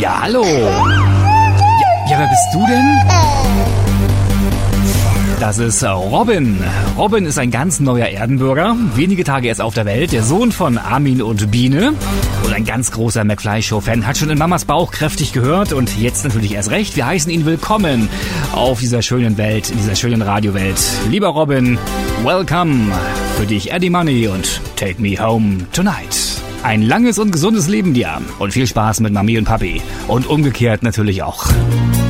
Ja, hallo. Ja, wer bist du denn? Das ist Robin. Robin ist ein ganz neuer Erdenbürger. Wenige Tage erst auf der Welt. Der Sohn von Armin und Biene. Und ein ganz großer McFly-Show-Fan. Hat schon in Mamas Bauch kräftig gehört. Und jetzt natürlich erst recht. Wir heißen ihn willkommen auf dieser schönen Welt, in dieser schönen Radiowelt. Lieber Robin, welcome. Für dich Eddie Money und Take Me Home Tonight. Ein langes und gesundes Leben dir. Und viel Spaß mit Mami und Papi. Und umgekehrt natürlich auch.